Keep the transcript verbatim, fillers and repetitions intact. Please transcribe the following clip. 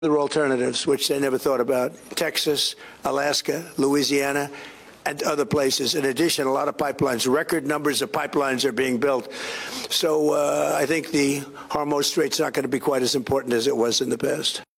Other alternatives, which they never thought about: Texas, Alaska, Louisiana, and other places. In addition, a lot of pipelines, record numbers of pipelines are being built. So uh, I think the Hormuz Strait's not going to be quite as important as it was in the past.